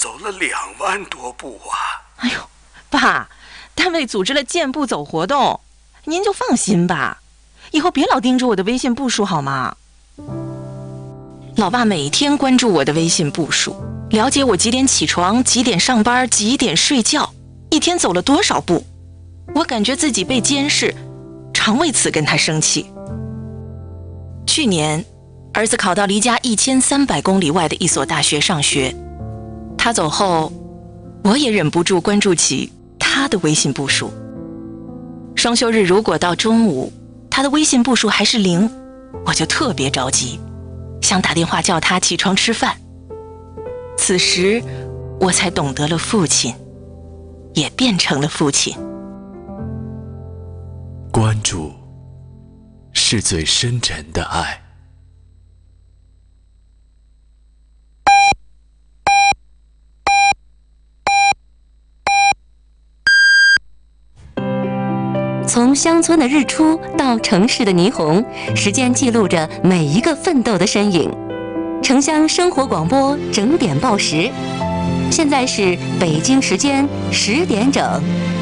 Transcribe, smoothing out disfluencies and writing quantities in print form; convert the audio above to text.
走了2万多步啊！ 哎呦，爸，单位组织了健步走活动，您就放心吧，以后别老盯着我的微信步数好吗？老爸每天关注我的微信步数，了解我几点起床、几点上班、几点睡觉，一天走了多少步。我感觉自己被监视，常为此跟他生气。去年，儿子考到离家1300公里外的一所大学上学，他走后，我也忍不住关注起他的微信步数。双休日如果到中午，他的微信步数还是0，我就特别着急，想打电话叫他起床吃饭。此时，我才懂得了父亲，也变成了父亲。 关注是最深沉的爱。 从乡村的日出到城市的霓虹，时间记录着每一个奋斗的身影。城乡生活广播整点报时，现在是北京时间10点整。